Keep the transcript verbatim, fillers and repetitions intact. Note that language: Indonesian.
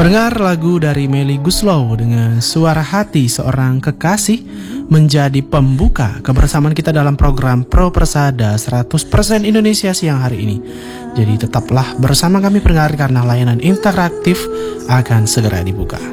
Pendengar, lagu dari Melly Goeslaw dengan Suara Hati Seorang Kekasih menjadi pembuka kebersamaan kita dalam program Pro Persada seratus persen Indonesia siang hari ini. Jadi tetaplah bersama kami pendengar karena layanan interaktif akan segera dibuka.